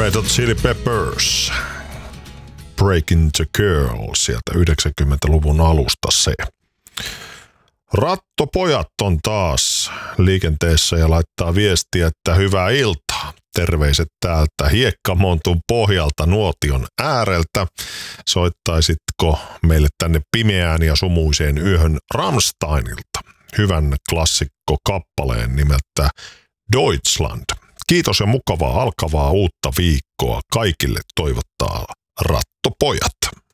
Red Hot Chili Peppers, Breaking the Girl, sieltä 90-luvun alusta se. Rattopojat on taas liikenteessä ja laittaa viestiä, että hyvää iltaa. Terveiset täältä Hiekkamontun pohjalta Nuotion ääreltä. Soittaisitko meille tänne pimeään ja sumuiseen yöhön Rammsteinilta hyvän klassikkokappaleen nimeltä Deutschland. Kiitos ja mukavaa alkavaa uutta viikkoa kaikille, toivottaa Rattopojat.